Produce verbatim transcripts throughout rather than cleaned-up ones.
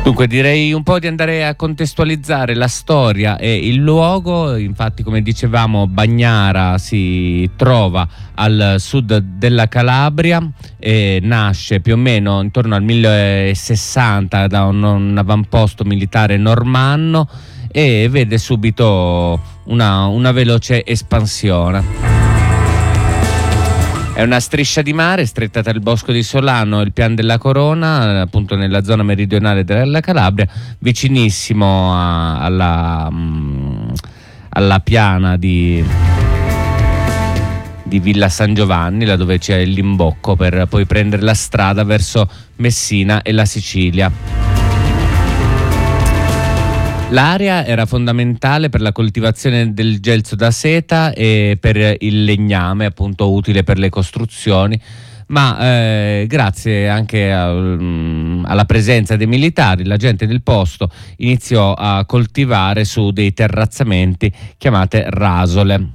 Dunque direi un po' di andare a contestualizzare la storia e il luogo. Infatti, come dicevamo, Bagnara si trova al sud della Calabria e nasce più o meno intorno al millesettanta da un, un avamposto militare normanno e vede subito una, una veloce espansione. È una striscia di mare stretta tra il bosco di Solano e il Pian della Corona, appunto nella zona meridionale della Calabria, vicinissimo a, alla, um, alla piana di, di Villa San Giovanni, là dove c'è l'imbocco per poi prendere la strada verso Messina e la Sicilia. L'area era fondamentale per la coltivazione del gelso da seta e per il legname, appunto utile per le costruzioni, ma eh, grazie anche a, um, alla presenza dei militari, la gente del posto iniziò a coltivare su dei terrazzamenti chiamate rasole.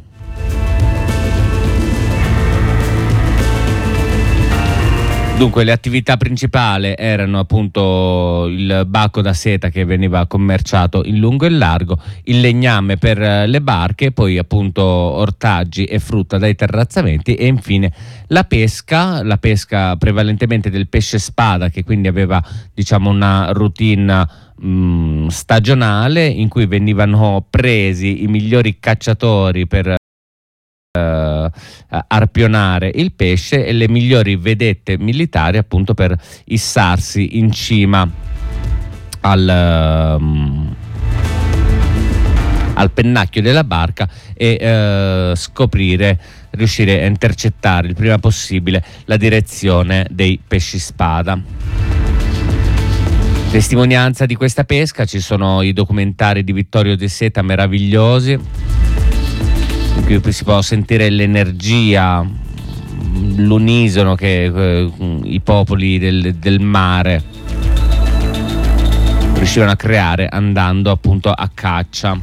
Dunque le attività principali erano appunto il bacco da seta che veniva commerciato in lungo e largo, il legname per le barche, poi appunto ortaggi e frutta dai terrazzamenti e infine la pesca, la pesca prevalentemente del pesce spada, che quindi aveva diciamo una routine mh, stagionale in cui venivano presi i migliori cacciatori per Uh, arpionare il pesce e le migliori vedette militari appunto per issarsi in cima al, um, al pennacchio della barca e uh, scoprire, riuscire a intercettare il prima possibile la direzione dei pesci spada. Testimonianza di questa pesca ci sono i documentari di Vittorio De Seta meravigliosi, in cui si può sentire l'energia, l'unisono che eh, i popoli del, del mare riuscivano a creare andando appunto a caccia.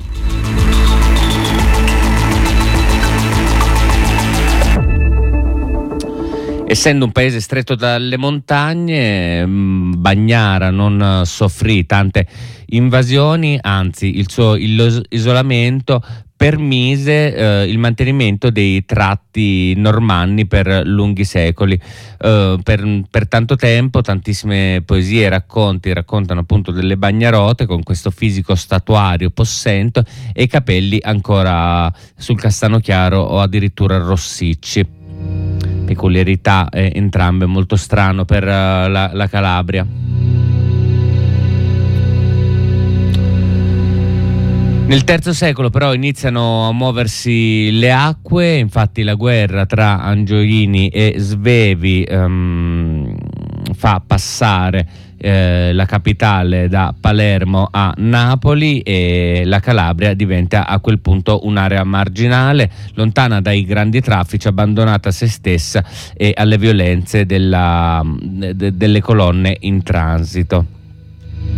Essendo un paese stretto dalle montagne, Bagnara non soffrì tante invasioni, anzi il suo isolamento permise eh, il mantenimento dei tratti normanni per lunghi secoli. Eh, per, per tanto tempo tantissime poesie e racconti raccontano appunto delle bagnarote con questo fisico statuario possente e i capelli ancora sul castano chiaro o addirittura rossicci. Peculiarità eh, entrambe molto strano per uh, la, la Calabria. Nel terzo secolo però iniziano a muoversi le acque, infatti la guerra tra Angioini e Svevi um, fa passare eh, la capitale da Palermo a Napoli e la Calabria diventa a quel punto un'area marginale, lontana dai grandi traffici, abbandonata a se stessa e alle violenze della, de, delle colonne in transito.